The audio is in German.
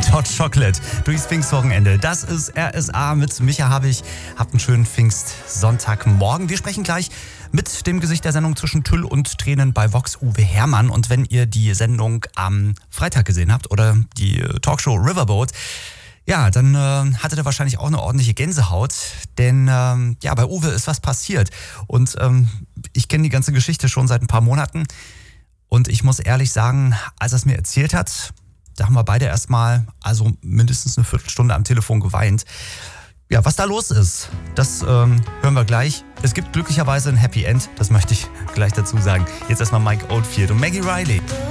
Red Hot Chocolate durchs Pfingstwochenende. Das ist RSA mit Micha Habich. Habt einen schönen Pfingstsonntagmorgen. Wir sprechen gleich mit dem Gesicht der Sendung zwischen Tüll und Tränen bei Vox, Uwe Herrmann. Und wenn ihr die Sendung am Freitag gesehen habt oder die Talkshow Riverboat, ja, dann hattet ihr wahrscheinlich auch eine ordentliche Gänsehaut, denn bei Uwe ist was passiert. Und ich kenne die ganze Geschichte schon seit ein paar Monaten. Und ich muss ehrlich sagen, als er es mir erzählt hat, da haben wir beide erstmal, also mindestens eine Viertelstunde am Telefon geweint. Ja, was da los ist, das hören wir gleich. Es gibt glücklicherweise ein Happy End, das möchte ich gleich dazu sagen. Jetzt erstmal Mike Oldfield und Maggie Riley.